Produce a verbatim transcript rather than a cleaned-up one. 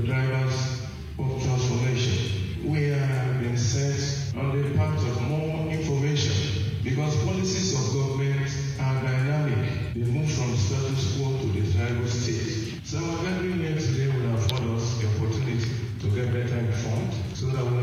drivers of transformation. We have been set on the path of more information because policies of government are dynamic. They move from status quo to the tribal state. So our gathering here today will afford us the opportunity to get better informed so that we